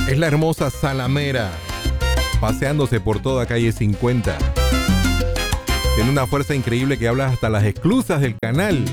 Es la hermosa Salamera, paseándose por toda calle 50. Tiene una fuerza increíble que habla hasta las esclusas del canal.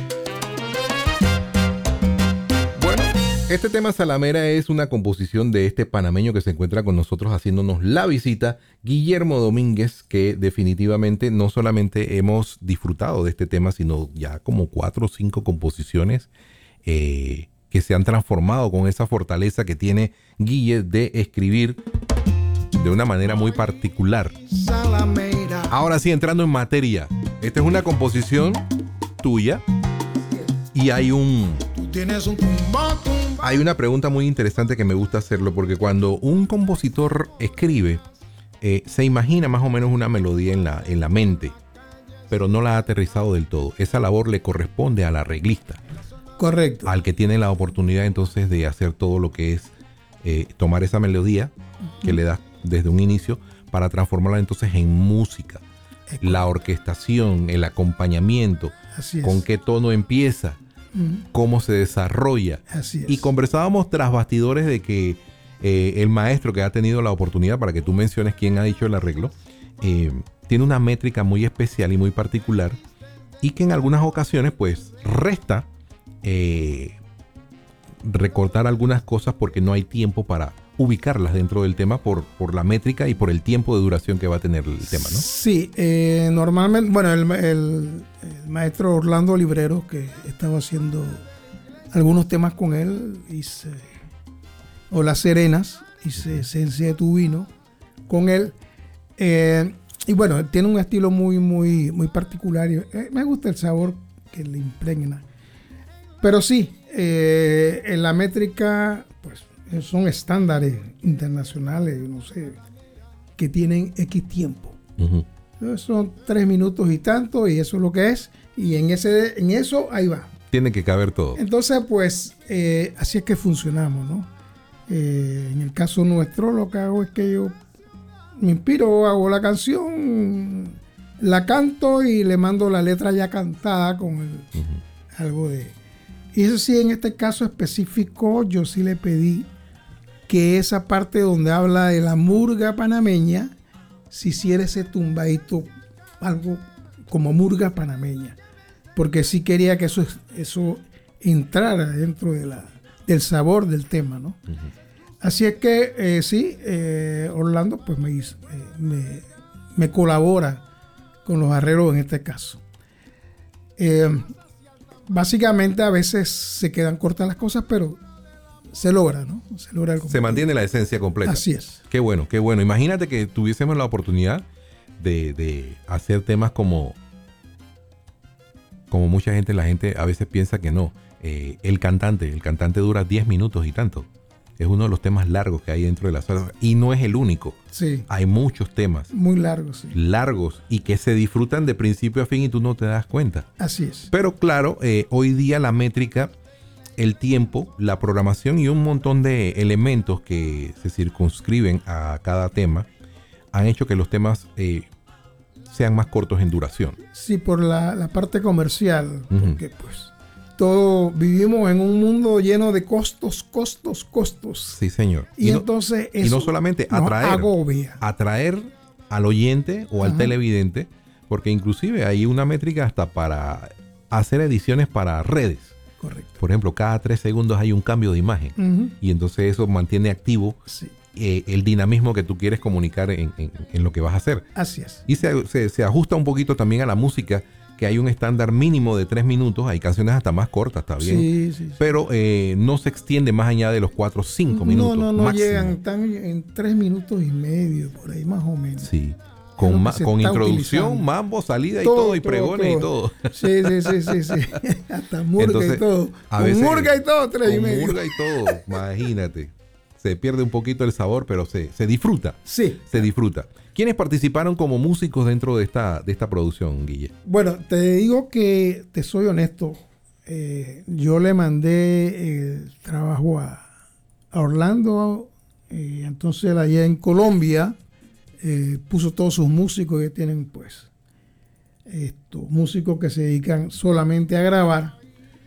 Bueno, este tema Salamera es una composición de este panameño que se encuentra con nosotros haciéndonos la visita, Guillermo Domínguez, que definitivamente no solamente hemos disfrutado de este tema, sino ya como 4 o 5 composiciones que se han transformado con esa fortaleza que tiene Guille de escribir de una manera muy particular. Ahora sí, entrando en materia, esta es una composición tuya y hay una pregunta muy interesante que me gusta hacerlo, porque cuando un compositor escribe, se imagina más o menos una melodía en la mente, pero no la ha aterrizado del todo. Esa labor le corresponde al arreglista. Correcto. Al que tiene la oportunidad entonces de hacer todo lo que es tomar esa melodía que le das desde un inicio para transformarla entonces en música. La orquestación, el acompañamiento, con qué tono empieza, cómo se desarrolla. Así es. Y conversábamos tras bastidores de que el maestro que ha tenido la oportunidad, para que tú menciones quién ha dicho el arreglo, tiene una métrica muy especial y muy particular, y que en algunas ocasiones pues resta recortar algunas cosas porque no hay tiempo para ubicarlas dentro del tema por la métrica y por el tiempo de duración que va a tener el tema, ¿no? Sí, normalmente, bueno, el maestro Orlando Librero, que estaba haciendo algunos temas con él, o Las Serenas, hice Esencia de tu Vino con él, y bueno, él tiene un estilo muy, muy, muy particular y me gusta el sabor que le impregna. Pero sí, en la métrica, pues son estándares internacionales, no sé, que tienen X tiempo. Son 3 minutos y tanto, y eso es lo que es, y en eso ahí va. Tiene que caber todo. Entonces, pues, así es que funcionamos, ¿no? En el caso nuestro, lo que hago es que yo me inspiro, hago la canción, la canto y le mando la letra ya cantada con algo de... Y eso sí, en este caso específico, yo sí le pedí que esa parte donde habla de la murga panameña, se hiciera ese tumbadito, algo como murga panameña. Porque sí quería que eso entrara dentro del sabor del tema, ¿no? Así es que sí, Orlando pues me colabora con los arreglos en este caso. Básicamente a veces se quedan cortas las cosas, pero se logra, ¿no? Se logra algo. Se mantiene la esencia completa. Así es. Qué bueno, qué bueno. Imagínate que tuviésemos la oportunidad de hacer temas como mucha gente, la gente a veces piensa que no. El cantante dura 10 minutos y tanto. Es uno de los temas largos que hay dentro de la sala. Y no es el único. Sí. Hay muchos temas. Muy largos, sí. Largos y que se disfrutan de principio a fin y tú no te das cuenta. Así es. Pero claro, hoy día la métrica, el tiempo, la programación y un montón de elementos que se circunscriben a cada tema han hecho que los temas sean más cortos en duración. Sí, por la parte comercial. Porque pues vivimos en un mundo lleno de costos. Sí, señor. Y entonces eso y no solamente atraer al oyente o al televidente, porque inclusive hay una métrica hasta para hacer ediciones para redes. Correcto. Por ejemplo, cada 3 segundos hay un cambio de imagen. Y entonces eso mantiene activo el dinamismo que tú quieres comunicar en lo que vas a hacer. Así es. Y se ajusta un poquito también a la música, que hay un estándar mínimo de 3 minutos. Hay canciones hasta más cortas, está bien. Sí. Pero no se extiende más allá de los 4 o 5 minutos. No máximo. Llegan, están en 3 minutos y medio, por ahí más o menos. Sí. Con introducción, utilizando. Mambo, salida todo, y pregones y todo. Sí. Hasta murga. Entonces, y todo. Con murga y todo, 3 y medio. Con murga y todo, imagínate. Se pierde un poquito el sabor, pero se disfruta. Sí. Se disfruta. ¿Quiénes participaron como músicos dentro de esta producción, Guille? Bueno, te digo que te soy honesto. Yo le mandé el trabajo a Orlando. Entonces allá en Colombia puso todos sus músicos que tienen pues músicos que se dedican solamente a grabar.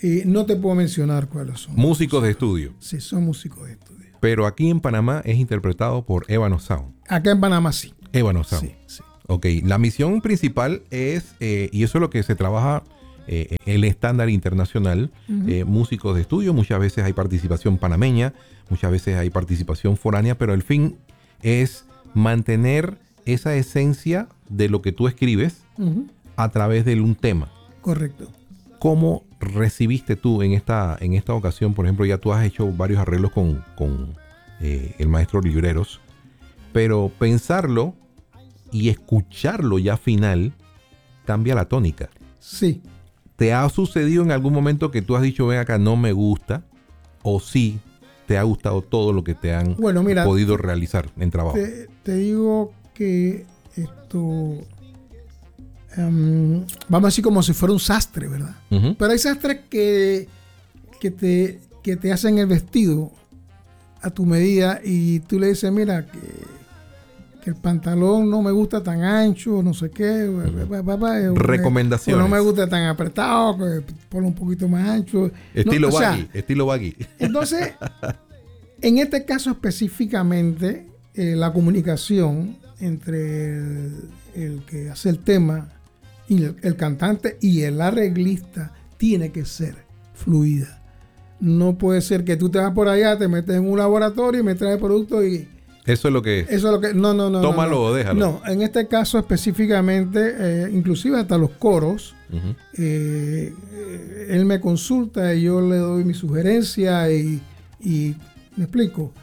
No te puedo mencionar cuáles son. Músicos de estudio. Sí, son músicos de estudio. Pero aquí en Panamá es interpretado por Ébano Sound. Acá en Panamá sí. Ébano Sound. Sí, sí. Ok, la misión principal es, y eso es lo que se trabaja, el estándar internacional, músicos de estudio. Muchas veces hay participación panameña, muchas veces hay participación foránea, pero el fin es mantener esa esencia de lo que tú escribes a través de un tema. Correcto. ¿Cómo recibiste tú en esta ocasión? Por ejemplo, ya tú has hecho varios arreglos con el maestro Libreros, pero pensarlo y escucharlo ya final cambia la tónica. Sí. ¿Te ha sucedido en algún momento que tú has dicho, ven acá, no me gusta? ¿O sí te ha gustado todo lo que te han podido realizar en trabajo? Te digo que esto... vamos a decir como si fuera un sastre, ¿verdad? Pero hay sastres que te hacen el vestido a tu medida y tú le dices, mira, que el pantalón no me gusta tan ancho, no sé qué. Recomendaciones. O no me gusta tan apretado, que ponlo un poquito más ancho. Estilo baggy. Entonces, en este caso específicamente, la comunicación entre el que hace el tema y el cantante y el arreglista tiene que ser fluida. No puede ser que tú te vas por allá, te metes en un laboratorio y me traes producto y... Eso es lo que... No. Tómalo o déjalo. No, en este caso específicamente, inclusive hasta los coros, él me consulta y yo le doy mi sugerencia y me explico,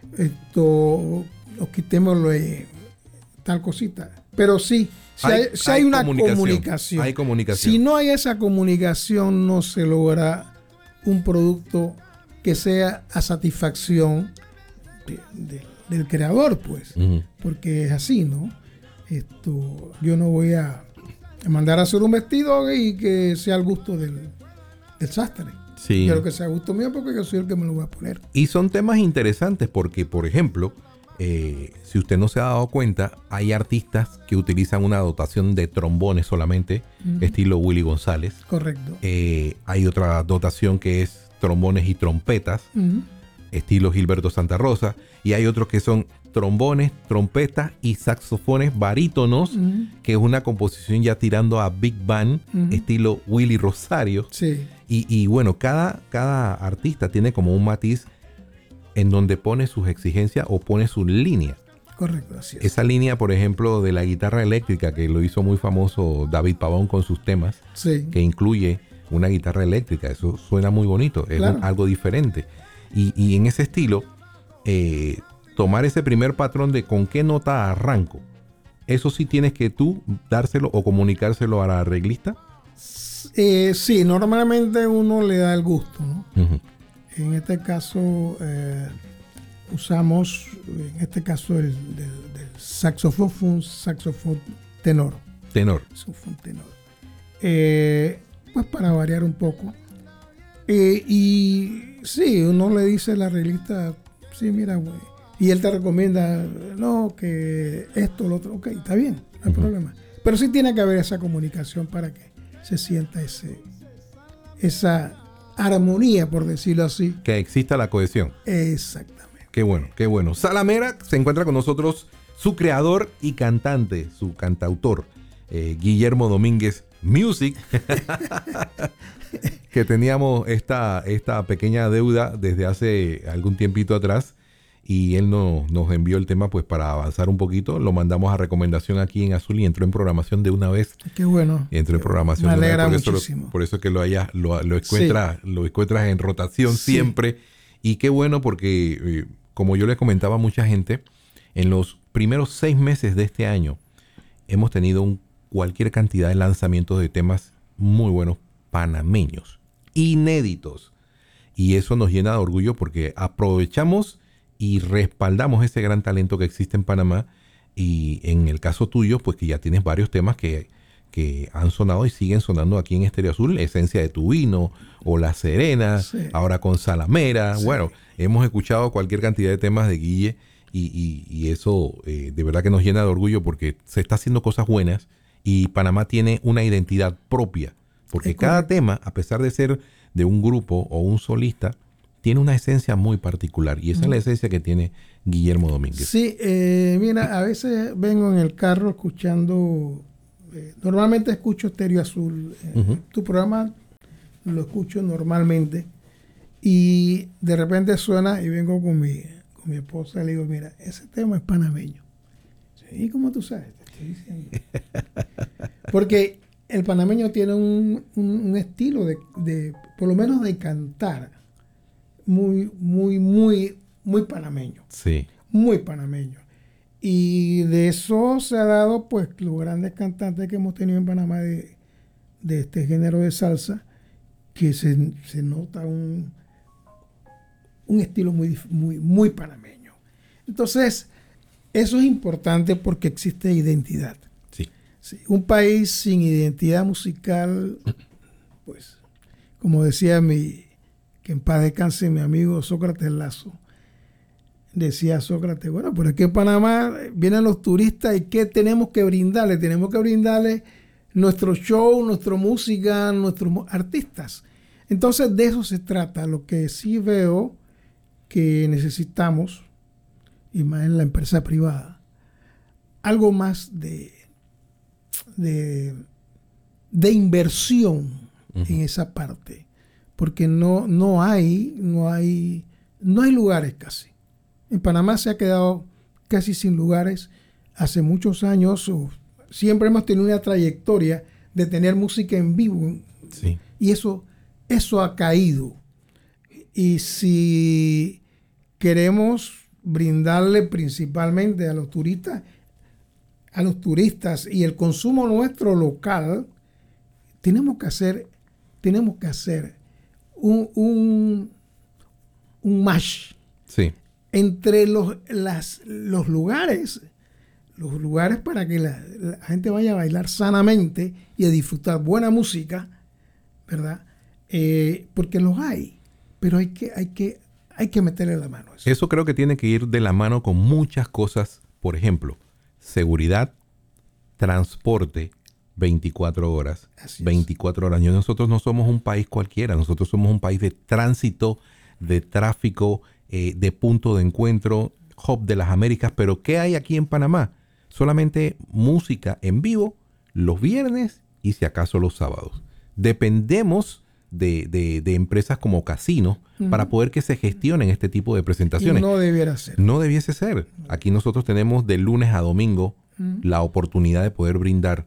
quitémosle tal cosita. Pero sí, si hay una comunicación. Hay comunicación. Si no hay esa comunicación, no se logra un producto que sea a satisfacción del creador, pues. Porque es así, ¿no? Yo no voy a mandar a hacer un vestido y que sea al gusto del sastre. Sí. Quiero que sea a gusto mío porque yo soy el que me lo voy a poner. Y son temas interesantes porque, por ejemplo, si usted no se ha dado cuenta, hay artistas que utilizan una dotación de trombones solamente, estilo Willy González. Correcto. Hay otra dotación que es trombones y trompetas, estilo Gilberto Santa Rosa. Y hay otros que son trombones, trompetas y saxofones barítonos, que es una composición ya tirando a Big Band, estilo Willy Rosario. Sí. Y bueno, cada artista tiene como un matiz en donde pone sus exigencias o pone su línea. Correcto, así es. Esa línea, por ejemplo, de la guitarra eléctrica, que lo hizo muy famoso David Pavón con sus temas, que incluye una guitarra eléctrica. Eso suena muy bonito, es algo diferente. Y en ese estilo, tomar ese primer patrón de con qué nota arranco, eso sí tienes que tú dárselo o comunicárselo a la arreglista. Sí, normalmente uno le da el gusto, ¿no? En este caso usamos, el saxofón, fue un saxofón tenor. Saxofón tenor. Pues para variar un poco. Y sí, uno le dice a la arreglista, sí, mira, güey. Y él te recomienda, no, que esto, lo otro. Ok, está bien, no hay problema. Pero sí tiene que haber esa comunicación para que se sienta esa armonía, por decirlo así. Que exista la cohesión. Exactamente. Qué bueno, qué bueno. Salamera, se encuentra con nosotros su creador y cantante, su cantautor, Guillermo Domínguez Music. Que teníamos esta pequeña deuda desde hace algún tiempito atrás. Y él nos envió el tema pues para avanzar un poquito. Lo mandamos a recomendación aquí en Azul y entró en programación de una vez. Qué bueno. Entró en programación me alegra de una vez. muchísimo. Por eso es que lo encuentras en rotación siempre. Y qué bueno porque, como yo le comentaba a mucha gente, en los primeros 6 meses de este año hemos tenido cualquier cantidad de lanzamientos de temas muy buenos panameños, inéditos. Y eso nos llena de orgullo porque aprovechamos y respaldamos ese gran talento que existe en Panamá. Y en el caso tuyo, pues que ya tienes varios temas que han sonado y siguen sonando aquí en Estéreo Azul. Esencia de tu vino o La Serena, ahora con Salamera. Bueno, hemos escuchado cualquier cantidad de temas de Guille y eso de verdad que nos llena de orgullo porque se está haciendo cosas buenas y Panamá tiene una identidad propia. Porque cada tema, a pesar de ser de un grupo o un solista tiene una esencia muy particular. Y esa es la esencia que tiene Guillermo Domínguez. Sí, mira, a veces vengo en el carro escuchando, normalmente escucho Estéreo Azul. Tu programa lo escucho normalmente. Y de repente suena y vengo con mi esposa y le digo, mira, ese tema es panameño. ¿Y cómo tú sabes? Te estoy diciendo. Porque el panameño tiene un estilo de, por lo menos de cantar, muy panameño. Sí. Muy panameño. Y de eso se ha dado, pues, los grandes cantantes que hemos tenido en Panamá de este género de salsa, que se nota un estilo muy panameño. Entonces, eso es importante porque existe identidad. Sí. Sí, un país sin identidad musical, pues, como decía que en paz descanse mi amigo Sócrates Lazo, decía Sócrates, bueno, pero es que en Panamá vienen los turistas y ¿qué tenemos que brindarles? Tenemos que brindarles nuestro show, nuestra música, nuestros artistas. Entonces, de eso se trata. Lo que sí veo que necesitamos, y más en la empresa privada, algo más de inversión en esa parte, porque no hay lugares casi. En Panamá se ha quedado casi sin lugares hace muchos años. Siempre hemos tenido una trayectoria de tener música en vivo. Sí. Y eso ha caído. Y si queremos brindarle principalmente a los turistas y el consumo nuestro local, tenemos que hacer un match. Sí. Entre los lugares para que la gente vaya a bailar sanamente y a disfrutar buena música, ¿verdad? Porque los hay, pero hay que meterle la mano a eso. Eso creo que tiene que ir de la mano con muchas cosas. Por ejemplo, seguridad, transporte, 24 horas. Así 24 horas. Nosotros no somos un país cualquiera. Nosotros somos un país de tránsito, de tráfico, de punto de encuentro, hub de las Américas. Pero ¿qué hay aquí en Panamá? Solamente música en vivo los viernes y si acaso los sábados. Dependemos de empresas como casinos para poder que se gestionen este tipo de presentaciones. Y no debiera ser. No debiese ser. Aquí nosotros tenemos de lunes a domingo la oportunidad de poder brindar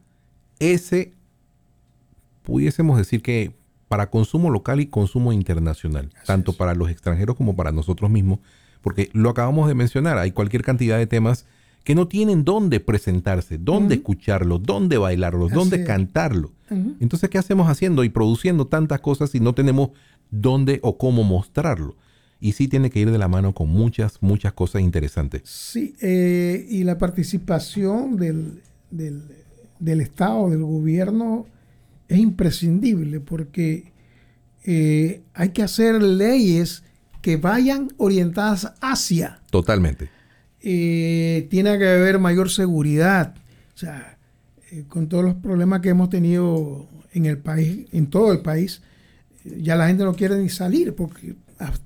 pudiésemos decir que para consumo local y consumo internacional, tanto para los extranjeros como para nosotros mismos, porque lo acabamos de mencionar, hay cualquier cantidad de temas que no tienen dónde presentarse, dónde escucharlo, dónde bailarlo, dónde cantarlo. Entonces, ¿qué hacemos haciendo y produciendo tantas cosas si no tenemos dónde o cómo mostrarlo? Y sí tiene que ir de la mano con muchas cosas interesantes. Sí, y la participación del Estado, del gobierno, es imprescindible porque hay que hacer leyes que vayan orientadas hacia. Totalmente. Tiene que haber mayor seguridad. O sea, con todos los problemas que hemos tenido en el país, en todo el país, ya la gente no quiere ni salir porque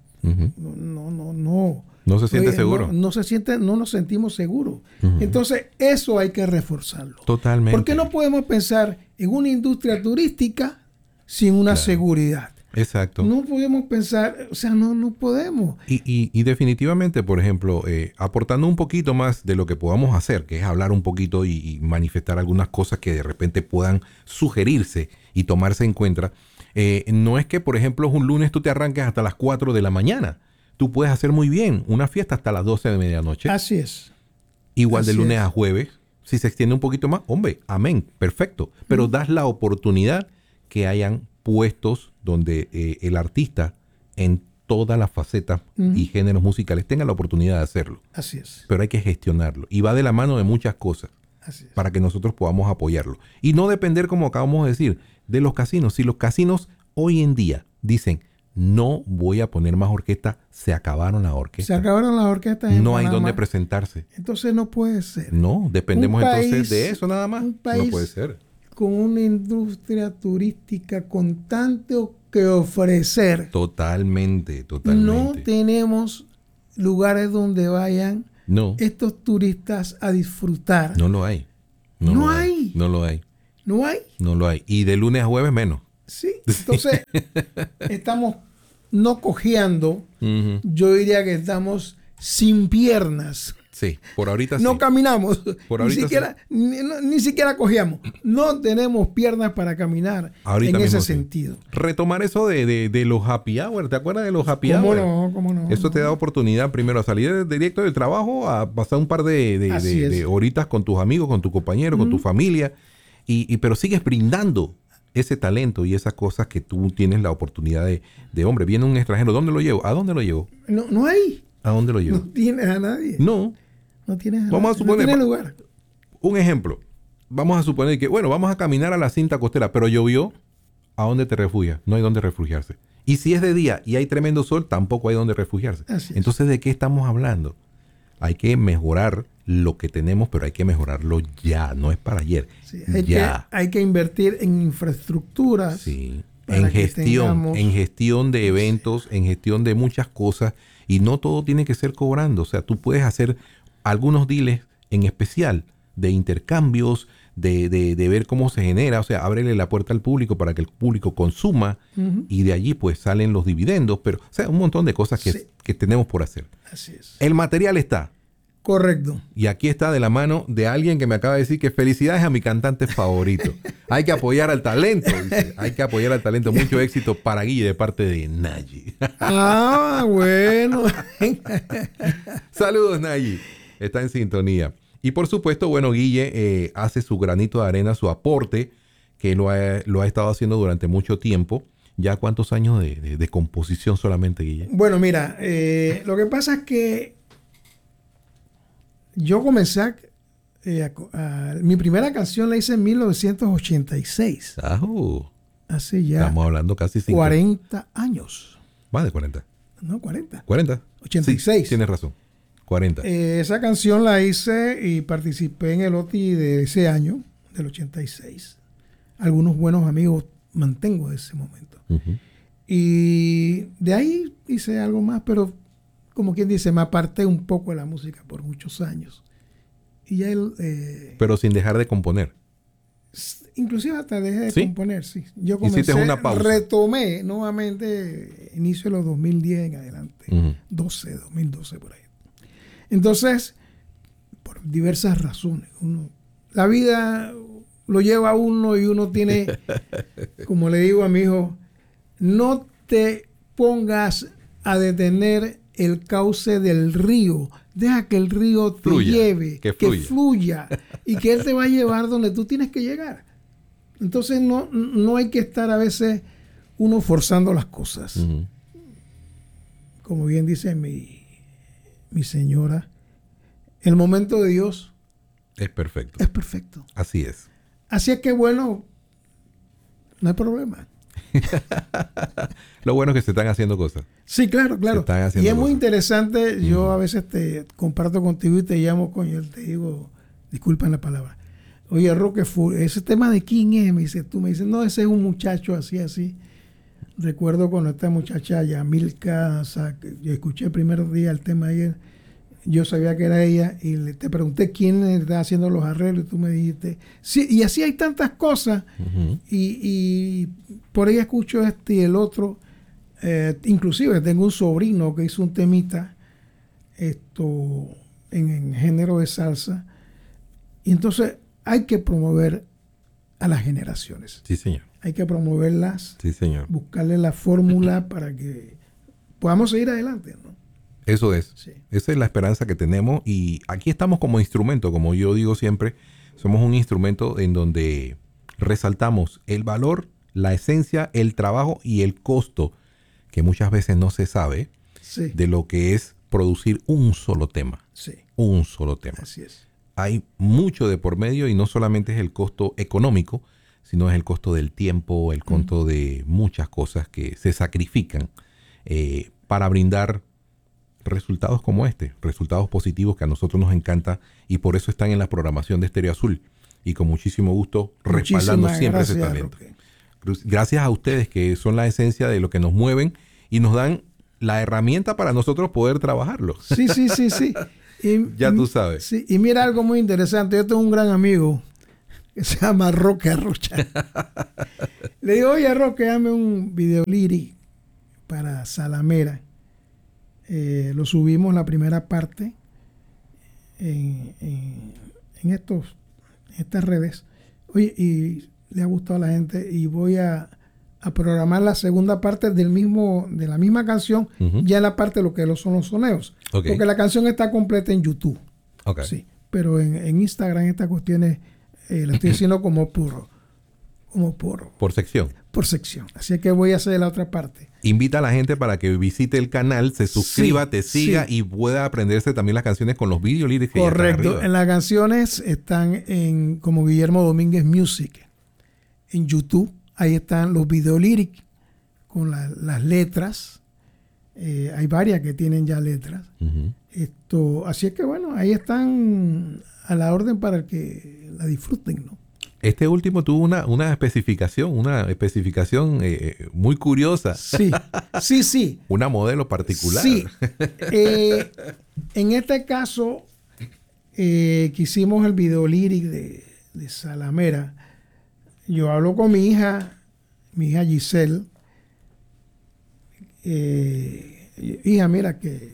no se siente seguro. No nos sentimos seguros. Entonces, eso hay que reforzarlo. Totalmente. ¿Por qué no podemos pensar en una industria turística sin una seguridad? Exacto. No podemos pensar, o sea, no podemos. Y definitivamente, por ejemplo, aportando un poquito más de lo que podamos hacer, que es hablar un poquito y manifestar algunas cosas que de repente puedan sugerirse y tomarse en cuenta. No es que, por ejemplo, un lunes tú te arranques hasta las 4 de la mañana. Tú puedes hacer muy bien una fiesta hasta las 12 de medianoche. Así es. Igual Así de lunes es. a jueves. Si se extiende un poquito más, hombre, amén, perfecto. Pero das la oportunidad que hayan puestos donde el artista en todas las facetas y géneros musicales tenga la oportunidad de hacerlo. Así es. Pero hay que gestionarlo. Y va de la mano de muchas cosas. Así es. Para que nosotros podamos apoyarlo. Y no depender, como acabamos de decir, de los casinos. Si los casinos hoy en día dicen, no voy a poner más orquesta, se acabaron las orquestas. Se acabaron las orquestas en No hay Panamá. dónde presentarse. Entonces no puede ser. No, dependemos Un país- entonces de eso nada más. un país No puede ser. con una industria turística con tanto que ofrecer. Totalmente. No tenemos lugares donde vayan estos turistas a disfrutar. No lo hay. No hay. No lo hay. No hay. No lo hay. Y de lunes a jueves menos. Sí. Entonces, estamos no cojeando. Uh-huh. Yo diría que estamos sin piernas. Sí, por ahorita no sí. caminamos, por ahorita ni siquiera cojeamos. No tenemos piernas para caminar ahorita en ese sentido. Retomar eso de los happy hour, ¿te acuerdas de los happy hour? ¿Cómo no? Eso te da oportunidad primero a salir directo del trabajo, a pasar un par de horitas con tus amigos, con tu compañero, con tu familia, pero sigues brindando ese talento y esas cosas que tú tienes la oportunidad de hombre, viene un extranjero, ¿dónde lo llevo? ¿A dónde lo llevo? No hay. ¿A dónde lo llevo? No tienes a nadie. No tienes a nadie. Vamos a suponer, no tiene lugar. Un ejemplo. Vamos a suponer que, vamos a caminar a la cinta costera, pero llovió. ¿A dónde te refugias? No hay dónde refugiarse. Y si es de día y hay tremendo sol, tampoco hay dónde refugiarse. Entonces, ¿de qué estamos hablando? Hay que mejorar lo que tenemos, pero hay que mejorarlo ya. No es para ayer. Sí, hay que invertir en infraestructuras. Sí. En gestión de eventos, en gestión de muchas cosas. Y no todo tiene que ser cobrando. O sea, tú puedes hacer algunos deals en especial de intercambios, de ver cómo se genera. O sea, ábrele la puerta al público para que el público consuma y de allí pues salen los dividendos. Pero, o sea, un montón de cosas que tenemos por hacer. Así es. El material está. Correcto. Y aquí está de la mano de alguien que me acaba de decir que felicidades a mi cantante favorito. Hay que apoyar al talento, dice. Hay que apoyar al talento. Mucho éxito para Guille de parte de Nayi. Bueno. Saludos, Nayi. Está en sintonía. Y por supuesto, Guille hace su granito de arena, su aporte, que lo ha estado haciendo durante mucho tiempo. ¿Ya cuántos años de composición solamente, Guille? Bueno, mira, lo que pasa es que yo comencé mi primera canción la hice en 1986. Hace ya estamos hablando casi 40 años. Más de 40. No, 40. 40. 86. Sí, tienes razón. 40. Esa canción la hice y participé en el OTI de ese año, del 86. Algunos buenos amigos mantengo de ese momento. Uh-huh. Y de ahí hice algo más, pero como quien dice, me aparté un poco de la música por muchos años. Y ya pero sin dejar de componer. Inclusive hasta dejé de componer, sí. Yo comencé, una pausa. Retomé nuevamente inicio de los 2010 en adelante. 2012 por ahí. Entonces, por diversas razones. La vida lo lleva a uno y uno tiene, como le digo a mi hijo, no te pongas a detener el cauce del río. Deja que el río te lleve, que fluya y que él te va a llevar donde tú tienes que llegar. Entonces no hay que estar a veces uno forzando las cosas. Uh-huh. Como bien dice mi señora, el momento de Dios es perfecto. Es perfecto. Así es. Así es que no hay problema. Lo bueno es que se están haciendo cosas. Sí, claro. Y es muy interesante. Yo a veces te comparto contigo y te llamo, coño, te digo, disculpen la palabra. Oye, Roquefort, ese tema de quién es, tú me dices, no, ese es un muchacho así. Recuerdo cuando esta muchacha Yamilka, yo escuché el primer día el tema ayer, yo sabía que era ella y te pregunté quién está haciendo los arreglos y tú me dijiste, sí, y así hay tantas cosas. Uh-huh. Y por ahí escucho este y el otro. Inclusive tengo un sobrino que hizo un temita en género de salsa. Y entonces hay que promover a las generaciones. Sí, señor. Hay que promoverlas. Sí, señor. Buscarle la fórmula para que podamos seguir adelante, ¿no? Eso es. Sí. Esa es la esperanza que tenemos. Y aquí estamos como instrumento, como yo digo siempre. Somos un instrumento en donde resaltamos el valor, la esencia, el trabajo y el costo, que muchas veces no se sabe, de lo que es producir un solo tema. Sí. Un solo tema. Así es. Hay mucho de por medio y no solamente es el costo económico, sino es el costo del tiempo, el costo de muchas cosas que se sacrifican para brindar resultados como este, resultados positivos que a nosotros nos encanta y por eso están en la programación de Estéreo Azul. y con muchísimo gusto respaldando Muchísimas siempre ese gracias, talento. Roque. Gracias a ustedes que son la esencia de lo que nos mueven y nos dan la herramienta para nosotros poder trabajarlo. Sí. Ya tú sabes. Sí, y mira algo muy interesante. Yo tengo un gran amigo que se llama Roque Arrocha. Le digo, oye, Roque, dame un video lyric para Salamera. Lo subimos la primera parte en estas redes. Oye, y le ha gustado a la gente y voy a programar la segunda parte de la misma canción, ya en la parte de lo que son los soneos. Okay. Porque la canción está completa en YouTube. Okay. Sí, pero en Instagram estas cuestiones la estoy haciendo como por sección. Por sección. Así que voy a hacer la otra parte. Invita a la gente para que visite el canal, se suscriba, te siga y pueda aprenderse también las canciones con los video lyrics que correcto. En las canciones están como Guillermo Domínguez Music en YouTube. Ahí están los video lyrics con las letras. Hay varias que tienen ya letras. Así es que bueno, ahí están a la orden para que la disfruten, ¿no? Este último tuvo una especificación muy curiosa. Sí. Una modelo particular. Sí. En este caso, que hicimos el video lyric de Salamera, yo hablo con mi hija Giselle. Hija, mira que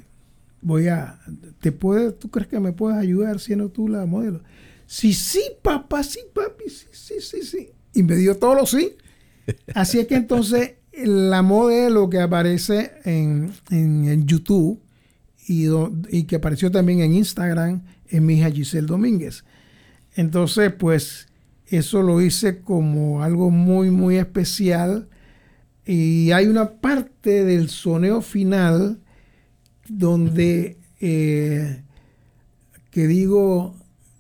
¿tú crees que me puedes ayudar siendo tú la modelo? Sí, papá, sí, papi, sí. Y me dio todo lo sí. Así es que entonces la modelo que aparece en YouTube y que apareció también en Instagram es mi hija Giselle Domínguez. Entonces, pues, eso lo hice como algo muy, muy especial. Y hay una parte del soneo final donde que digo,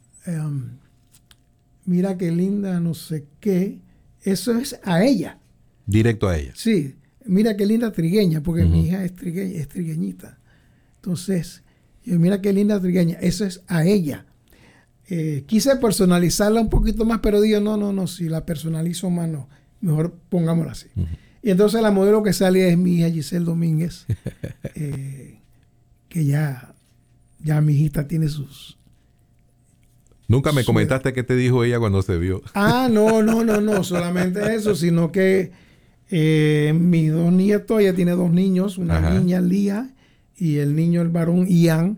mira qué linda, no sé qué. Eso es a ella. Directo a ella. Sí, mira qué linda trigueña, porque mi hija es trigueñita. Entonces, mira qué linda trigueña. Eso es a ella. Quise personalizarla un poquito más, pero digo, no, si la personalizo más, no. Mejor pongámosla así. Y entonces la modelo que sale es mi hija Giselle Domínguez, que ya mi hijita tiene sus... Nunca me comentaste qué te dijo ella cuando se vio. No, solamente eso, sino que mis dos nietos, ella tiene dos niños, una niña, Lía, y el niño, el varón, Ian.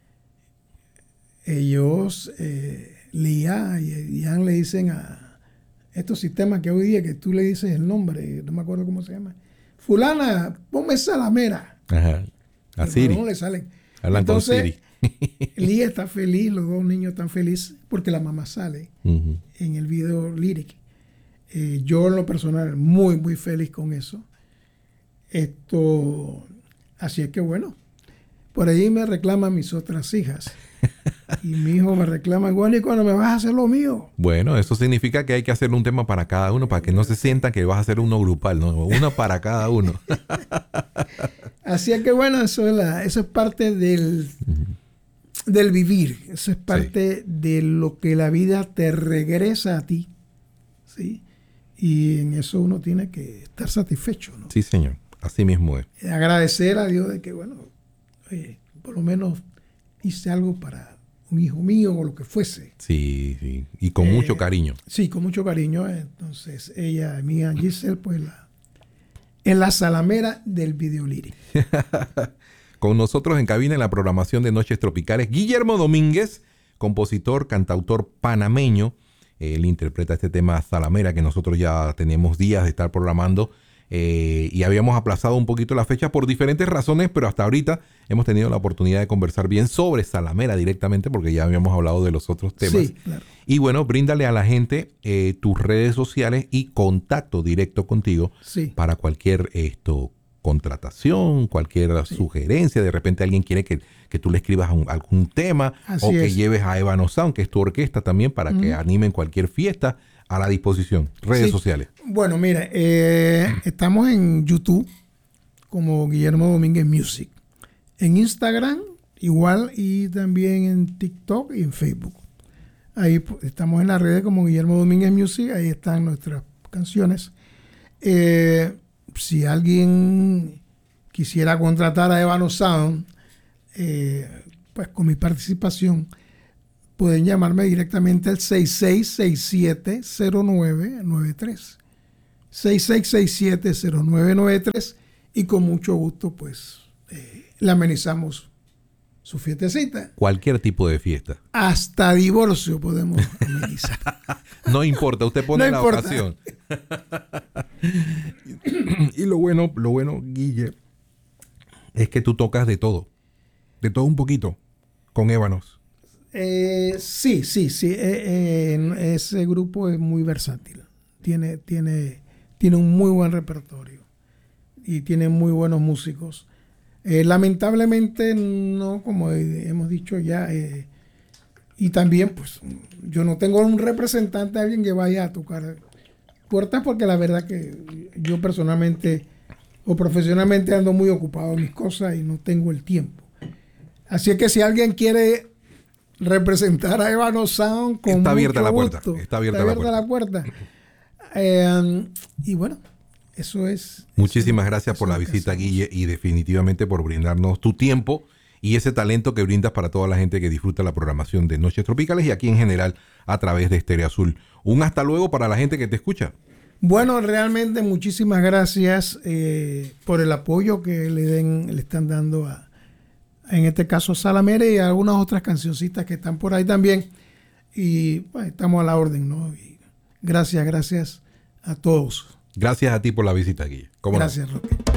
Ellos, Lía y Ian le dicen a estos sistemas que hoy día que tú le dices el nombre, no me acuerdo cómo se llama. Fulana, ponme Salamera. A Siri. No le salen. Hablan entonces, con Siri. Lía está feliz, los dos niños están felices porque la mamá sale en el video lyric. Yo en lo personal muy, muy feliz con eso. Así es que bueno, por ahí me reclaman mis otras hijas. Y mi hijo me reclama, bueno, ¿y cuando me vas a hacer lo mío? Bueno, eso significa que hay que hacer un tema para cada uno, para que no se sientan que vas a hacer uno grupal, ¿no? Uno para cada uno. Así es que bueno, eso es parte del vivir. Eso es parte de lo que la vida te regresa a ti. ¿Sí? Y en eso uno tiene que estar satisfecho, ¿no? Sí, señor. Así mismo es. Agradecer a Dios de que, bueno, por lo menos hice algo para un hijo mío o lo que fuese. Sí. Y con mucho cariño. Sí, con mucho cariño. Entonces, ella, mía, Giselle, pues en la Salamera del video lyric. Con nosotros en cabina en la programación de Noches Tropicales, Guillermo Domínguez, compositor, cantautor panameño. Él interpreta este tema Salamera que nosotros ya tenemos días de estar programando y habíamos aplazado un poquito la fecha por diferentes razones, pero hasta ahorita hemos tenido la oportunidad de conversar bien sobre Salamera directamente porque ya habíamos hablado de los otros temas. Sí, claro. Y bueno, bríndale a la gente tus redes sociales y contacto directo contigo para cualquier contratación, cualquier sugerencia. De repente alguien quiere que tú le escribas algún tema o que lleves a Ébano Sound, que es tu orquesta también, para que animen cualquier fiesta. A la disposición. Redes sociales. Bueno, mira, estamos en YouTube como Guillermo Domínguez Music. En Instagram igual y también en TikTok y en Facebook. Ahí estamos en las redes como Guillermo Domínguez Music, ahí están nuestras canciones. Si alguien quisiera contratar a Ébano Sound, pues con mi participación, pueden llamarme directamente al 6667-0993. 6667-0993 y con mucho gusto pues le amenizamos su fiestecita. Cualquier tipo de fiesta. Hasta divorcio podemos amenizar. No importa, usted pone la ocasión. Y lo bueno, Guille, es que tú tocas de todo un poquito con Ébanos. Sí. Ese grupo es muy versátil. Tiene un muy buen repertorio y tiene muy buenos músicos. Lamentablemente no, como hemos dicho ya, y también pues yo no tengo un representante, alguien que vaya a tocar puertas, porque la verdad que yo personalmente o profesionalmente ando muy ocupado en mis cosas y no tengo el tiempo. Así es que si alguien quiere representar a Ébano Sound, con está abierta la puerta. gusto, Está abierta la puerta. Y bueno, eso es. Muchísimas gracias por la visita, Guille, y definitivamente por brindarnos tu tiempo y ese talento que brindas para toda la gente que disfruta la programación de Noches Tropicales y aquí en general a través de Estéreo Azul. Un hasta luego para la gente que te escucha. Bueno, realmente muchísimas gracias por el apoyo que le están dando en este caso a Salamere y a algunas otras cancioncitas que están por ahí también. Y pues, estamos a la orden, ¿no? Y gracias a todos. Gracias a ti por la visita, Guille. Gracias, Roque.